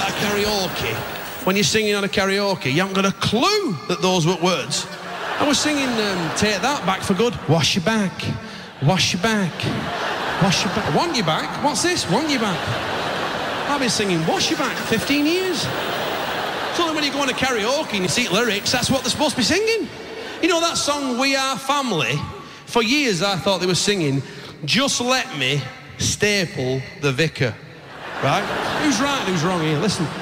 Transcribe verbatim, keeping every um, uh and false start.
at a karaoke, when you're singing on a karaoke, you haven't got a clue that those were words. I was singing um, Take That, Back for Good. Wash your back, wash your back, wash your back. Want your back? What's this? Want your back? I've been singing Wash Your Back fifteen years. It's only when you go on a karaoke and you see lyrics, that's what they're supposed to be singing. You know that song, We Are Family? For years I thought they were singing, Just Let Me Staple the Vicar. Right? Who's right and who's wrong here? Listen.